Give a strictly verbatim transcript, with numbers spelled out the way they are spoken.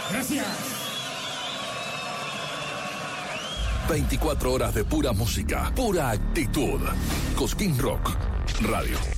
Gracias. veinticuatro horas de pura música, pura actitud. Cosquín Rock Radio.